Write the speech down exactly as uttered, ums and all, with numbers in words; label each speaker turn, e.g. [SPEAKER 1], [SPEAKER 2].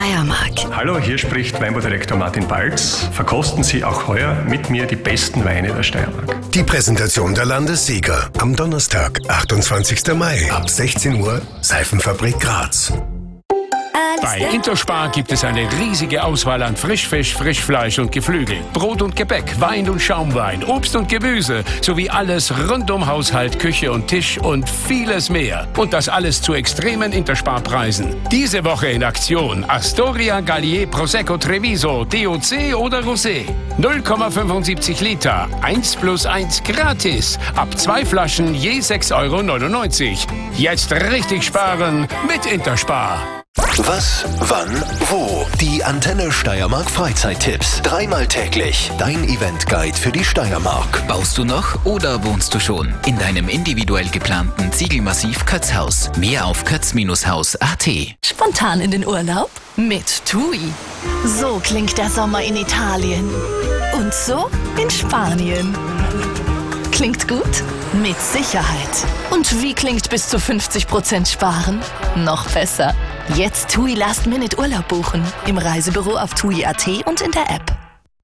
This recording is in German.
[SPEAKER 1] Steiermark.
[SPEAKER 2] Hallo, hier spricht Weinbaudirektor Martin Balz. Verkosten Sie auch heuer mit mir die besten Weine der Steiermark.
[SPEAKER 3] Die Präsentation der Landessieger am Donnerstag, achtundzwanzigsten Mai ab sechzehn Uhr, Seifenfabrik Graz.
[SPEAKER 4] Bei Interspar gibt es eine riesige Auswahl an Frischfisch, Frischfleisch und Geflügel, Brot und Gebäck, Wein und Schaumwein, Obst und Gemüse sowie alles rund um Haushalt, Küche und Tisch und vieles mehr. Und das alles zu extremen Interspar-Preisen. Diese Woche in Aktion Astoria, Gallier, Prosecco, Treviso, D O C oder Rosé. null Komma fünfundsiebzig Liter, eins plus eins gratis. Ab zwei Flaschen je sechs Euro neunundneunzig. Jetzt richtig sparen mit Interspar.
[SPEAKER 5] Was, wann, wo? Die Antenne Steiermark Freizeittipps. Dreimal täglich. Dein Eventguide für die Steiermark.
[SPEAKER 6] Baust du noch oder wohnst du schon in deinem individuell geplanten Ziegelmassiv Kötzhaus? Mehr auf kötz Haus punkt a t.
[SPEAKER 1] Spontan in den Urlaub? Mit TUI. So klingt der Sommer in Italien. Und so in Spanien. Klingt gut? Mit Sicherheit. Und wie klingt bis zu fünfzig Prozent sparen? Noch besser. Jetzt TUI Last Minute Urlaub buchen. Im Reisebüro auf tui punkt a t und in der App.